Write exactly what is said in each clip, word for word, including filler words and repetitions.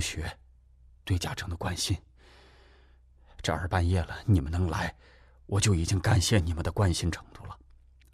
学对嘉诚的关心。这二半夜了，你们能来，我就已经感谢你们的关心程度了。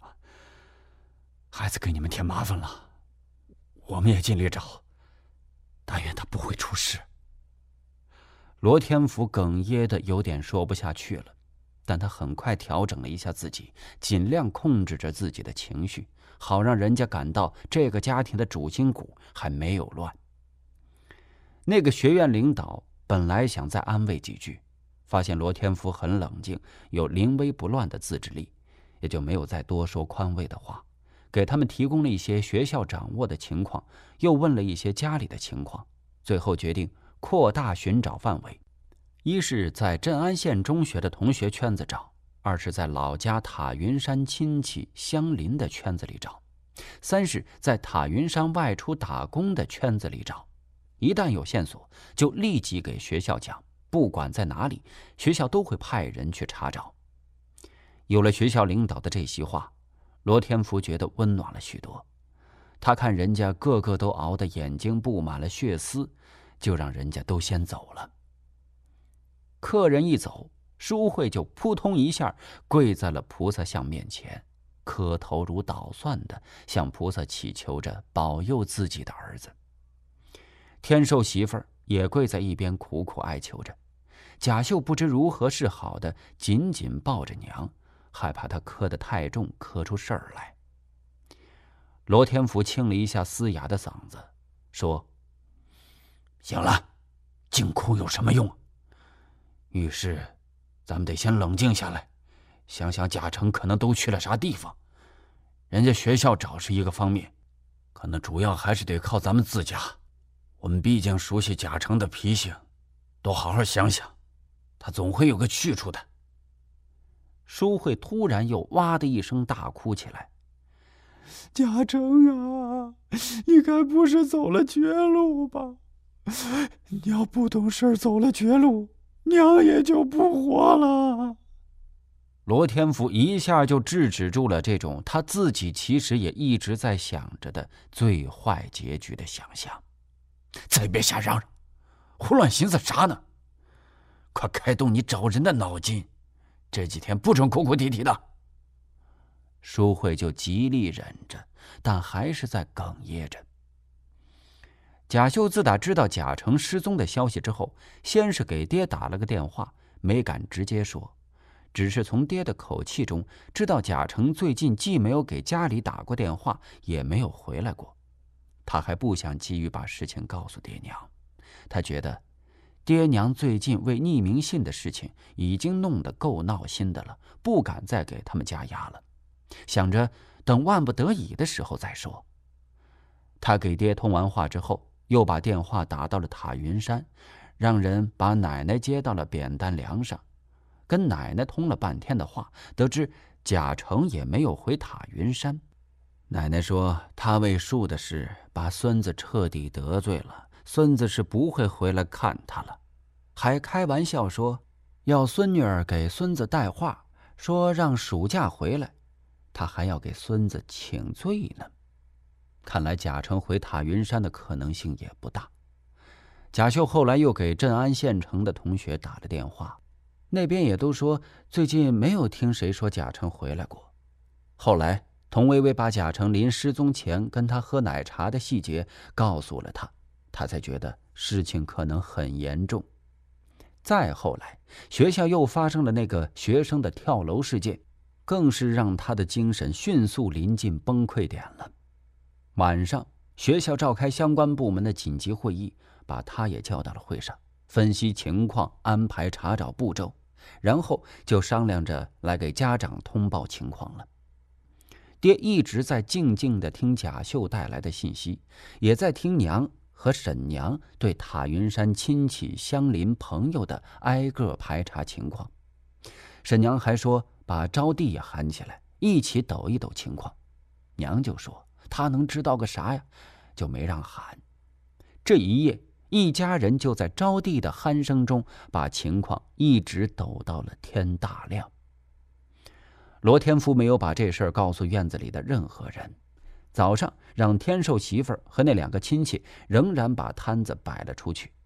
孩子给你们添麻烦了，我们也尽力找，但愿他不会出事。罗天福哽咽的有点说不下去了，但他很快调整了一下自己，尽量控制着自己的情绪，好让人家感到这个家庭的主心骨还没有乱。那个学院领导本来想再安慰几句，发现罗天福很冷静，有临危不乱的自制力，也就没有再多说宽慰的话，给他们提供了一些学校掌握的情况，又问了一些家里的情况，最后决定扩大寻找范围。一是在镇安县中学的同学圈子找，二是在老家塔云山亲戚相邻的圈子里找，三是在塔云山外出打工的圈子里找。一旦有线索，就立即给学校讲，不管在哪里，学校都会派人去查找。有了学校领导的这席话，罗天福觉得温暖了许多。他看人家个个都熬得眼睛布满了血丝，就让人家都先走了。客人一走，淑慧就扑通一下跪在了菩萨像面前，磕头如捣蒜的向菩萨祈求着保佑自己的儿子。天寿媳妇儿也跪在一边苦苦哀求着，贾秀不知如何是好的紧紧抱着娘，害怕她磕得太重磕出事儿来。罗天福清了一下嘶哑的嗓子，说：行了，净哭有什么用？遇事咱们得先冷静下来，想想贾成可能都去了啥地方。人家学校找是一个方面，可能主要还是得靠咱们自家。我们毕竟熟悉贾成的脾性，多好好想想，他总会有个去处的。淑慧突然又哇的一声大哭起来。 贾成啊，你该不是走了绝路吧？你要不懂事走了绝路，娘也就不活了。 罗天福一下就制止住了这种他自己其实也一直在想着的最坏结局的想象。再别瞎嚷嚷，胡乱寻思啥呢？快开动你找人的脑筋，这几天不准哭哭啼啼的。淑慧就极力忍着，但还是在哽咽着。贾秀自打知道贾成失踪的消息之后，先是给爹打了个电话，没敢直接说，只是从爹的口气中知道贾成最近既没有给家里打过电话，也没有回来过。他还不想急于把事情告诉爹娘，他觉得爹娘最近为匿名信的事情已经弄得够闹心的了，不敢再给他们加压了，想着等万不得已的时候再说。他给爹通完话之后，又把电话打到了塔云山，让人把奶奶接到了扁担梁上，跟奶奶通了半天的话，得知贾成也没有回塔云山。奶奶说他为树的事把孙子彻底得罪了，孙子是不会回来看他了，还开玩笑说要孙女儿给孙子带话，说让暑假回来，他还要给孙子请罪呢。看来贾成回塔云山的可能性也不大。贾秀后来又给镇安县城的同学打了电话，那边也都说最近没有听谁说贾成回来过。后来童薇薇把贾成临失踪前跟他喝奶茶的细节告诉了他，他才觉得事情可能很严重。再后来学校又发生了那个学生的跳楼事件，更是让他的精神迅速临近崩溃点了。晚上学校召开相关部门的紧急会议，把他也叫到了会上，分析情况，安排查找步骤，然后就商量着来给家长通报情况了。爹一直在静静地听贾秀带来的信息，也在听娘和沈娘对塔云山亲戚相邻朋友的挨个排查情况。沈娘还说把招娣也喊起来，一起抖一抖情况。娘就说她能知道个啥呀，就没让喊。这一夜一家人就在招娣的鼾声中把情况一直抖到了天大亮。罗天福没有把这事儿告诉院子里的任何人，早上让天寿媳妇儿和那两个亲戚仍然把摊子摆了出去，